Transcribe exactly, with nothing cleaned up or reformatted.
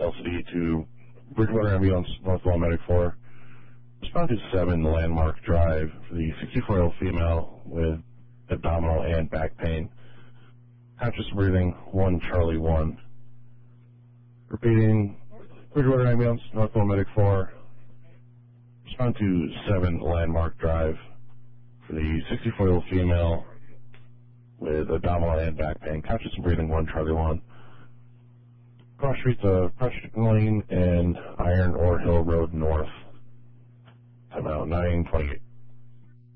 L C D to Bridgewater Ambulance, Northwell Medic four. Respond to seven Landmark Drive for the sixty-four-year-old female with abdominal and back pain. Conscious breathing, one Charlie one. Repeating, Bridgewater Ambulance, Northwell Medic four. Respond to seven Landmark Drive for the sixty-four-year-old female with abdominal and back pain. Conscious breathing, one Charlie one. Cross streets of Project Lane and Iron Ore Hill Road North. Time out, nine twenty-eight.